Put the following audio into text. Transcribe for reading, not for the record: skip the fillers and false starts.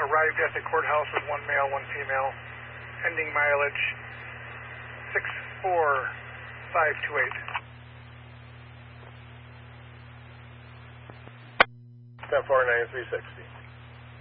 arrived at the courthouse with 1 male, 1 female, ending mileage 64528. 10-4, 9360.